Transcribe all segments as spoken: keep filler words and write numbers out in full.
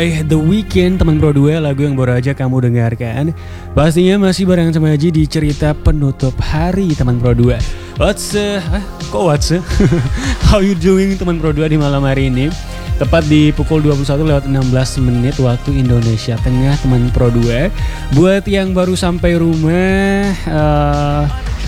Eh, The Weeknd, teman Pro dua, lagu yang baru aja kamu dengarkan. Pastinya masih bareng sama Haji di cerita penutup hari teman Pro dua. What's uh, ah, kok what's uh? How you doing teman Pro dua di malam hari ini? Tepat di pukul dua puluh satu lewat enam belas menit waktu Indonesia Tengah teman Pro dua. Buat yang baru sampai rumah, uh,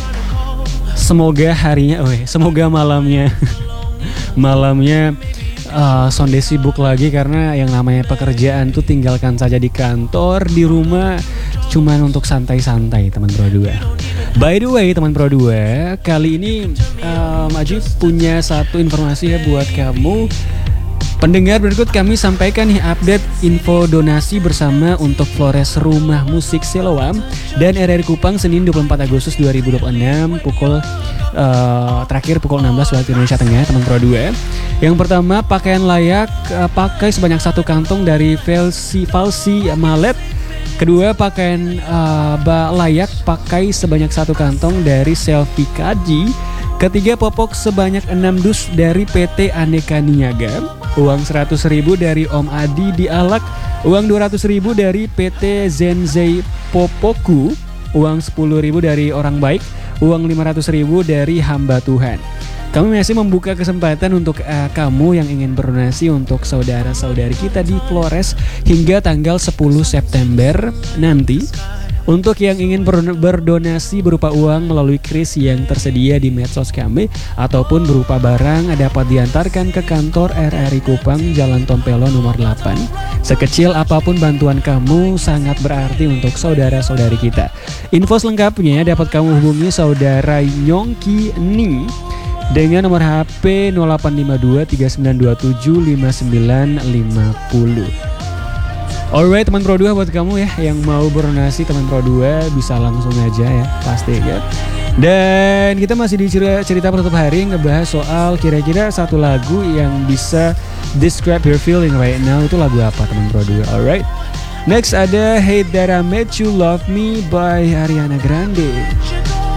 semoga harinya, oh, semoga malamnya malamnya Uh, sonde sibuk lagi, karena yang namanya pekerjaan tuh tinggalkan saja di kantor, di rumah cuman untuk santai-santai teman Pro dua. By the way teman Pro dua, kali ini um, Aji punya satu informasi ya buat kamu pendengar. Berikut kami sampaikan nih update info donasi bersama untuk Flores Rumah Musik Siloam dan R R Kupang Senin dua puluh empat Agustus dua ribu dua puluh enam pukul uh, terakhir pukul enam belas waktu Indonesia Tengah teman Pro dua. Yang pertama, pakaian layak uh, pakai sebanyak satu kantong dari Falsi Falsi Malet. Kedua, pakaian uh, layak pakai sebanyak satu kantong dari Selfie Kaji. Ketiga, popok sebanyak enam dus dari P T Aneka Niaga. Uang seratus ribu dari Om Adi di Alak. Uang dua ratus ribu dari P T Zenzei Popoku. Uang sepuluh ribu dari Orang Baik. Uang lima ratus ribu dari Hamba Tuhan. Kami masih membuka kesempatan untuk uh, kamu yang ingin berdonasi untuk saudara-saudari kita di Flores hingga tanggal sepuluh September nanti. Untuk yang ingin berdonasi berupa uang melalui kris yang tersedia di medsos kami ataupun berupa barang dapat diantarkan ke kantor R R I Kupang Jalan Tompelo nomor delapan. Sekecil apapun bantuan kamu sangat berarti untuk saudara-saudari kita. Info selengkapnya dapat kamu hubungi saudara Yongki Ni dengan nomor H P nol delapan lima dua tiga sembilan dua tujuh lima sembilan lima nol. Alright teman Pro dua, buat kamu ya yang mau berdonasi teman Pro dua bisa langsung aja ya pasti ya. Dan kita masih di cerita penutup hari ngebahas soal kira-kira satu lagu yang bisa describe your feeling right now, itu lagu apa teman Pro dua. Alright, next ada Hate That I Made You Love Me by Ariana Grande.